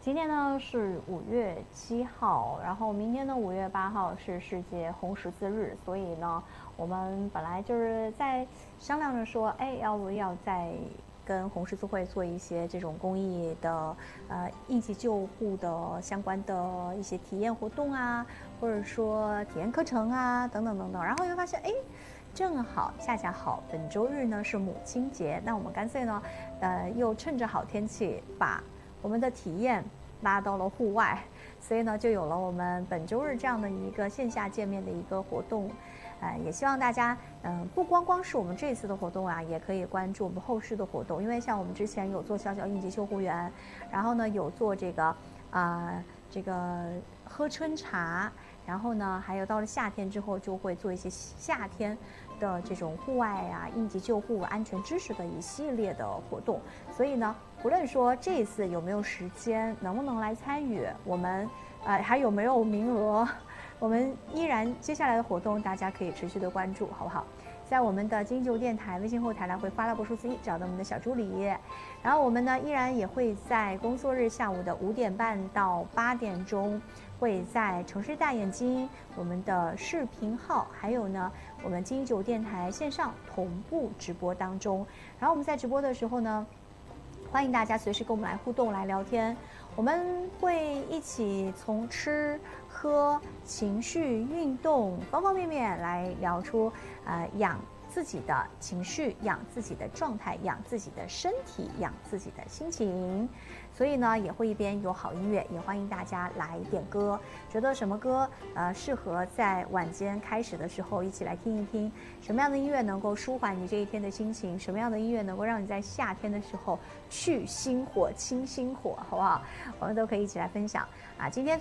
今天呢是5月7号，然后明天呢5月8号是世界红十字日，所以呢，我们本来就是在商量着说，哎，要不要再跟红十字会做一些这种公益的应急救护的相关的一些体验活动啊，或者说体验课程啊，等等等等，然后又发现，哎。正好恰恰好，本周日呢是母亲节，那我们干脆呢，又趁着好天气，把我们的体验拉到了户外，所以呢，就有了我们本周日这样的一个线下见面的一个活动。也希望大家，不光光是我们这次的活动啊，也可以关注我们后续的活动，因为像我们之前有做小小应急救护员，然后呢有做这个喝春茶。然后呢，还有到了夏天之后，就会做一些夏天的这种户外啊、应急救护、安全知识的一系列的活动。所以呢，不论说这一次有没有时间，能不能来参与，我们还有没有名额，我们依然接下来的活动大家可以持续的关注，好不好？在我们的金九电台微信后台来回发拉伯数字1，找到我们的小助理。然后我们呢依然也会在工作日下午的5点半到8点钟，会在城市大眼睛我们的视频号，还有呢我们金九电台线上同步直播当中。然后我们在直播的时候呢，欢迎大家随时跟我们来互动、来聊天。我们会一起从吃、喝、情绪、运动方方面面来聊出，养自己的情绪，养自己的状态，养自己的身体，养自己的心情。所以呢，也会一边有好音乐，也欢迎大家来点歌，觉得什么歌适合在晚间开始的时候一起来听一听，什么样的音乐能够舒缓你这一天的心情，什么样的音乐能够让你在夏天的时候去心火、清心火，好不好？我们都可以一起来分享啊！今天